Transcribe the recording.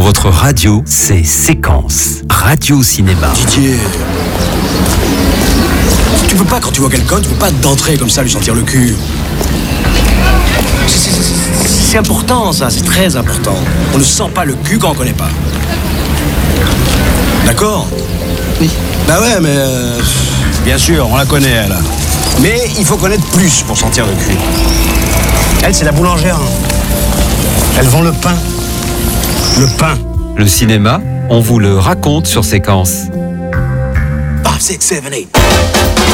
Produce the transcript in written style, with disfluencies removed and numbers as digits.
votre radio, c'est Séquence. Radio Cinéma. Didier, tu peux pas, quand tu vois quelqu'un, tu peux pas d'entrer comme ça lui sentir le cul. C'est important ça, c'est très important. On ne sent pas le cul quand on connaît pas. D'accord? Oui. Bah ouais, mais bien sûr, on la connaît elle. Mais il faut connaître plus pour sentir le cul. Elle, c'est la boulangère. Elle vend le pain. Le pain. Le cinéma, on vous le raconte sur Séquence. 5, 6, 7, 8.